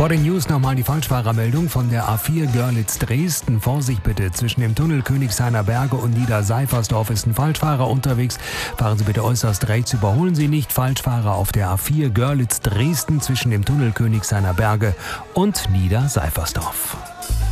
Vor den News nochmal die Falschfahrermeldung von der A4 Görlitz-Dresden. Vorsicht bitte, zwischen dem Tunnel Königshainer Berge und Niederseifersdorf ist ein Falschfahrer unterwegs. Fahren Sie bitte äußerst rechts, überholen Sie nicht. Falschfahrer auf der A4 Görlitz-Dresden zwischen dem Tunnel Königshainer Berge und Niederseifersdorf.